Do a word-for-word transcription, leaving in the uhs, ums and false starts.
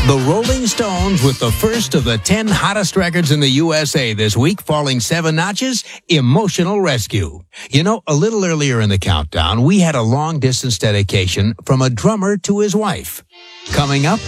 The Rolling Stones with the first of the ten hottest records in the U S A this week, falling seven notches, Emotional Rescue. You know, a little earlier in the countdown, we had a long-distance dedication from a drummer to his wife. Coming up,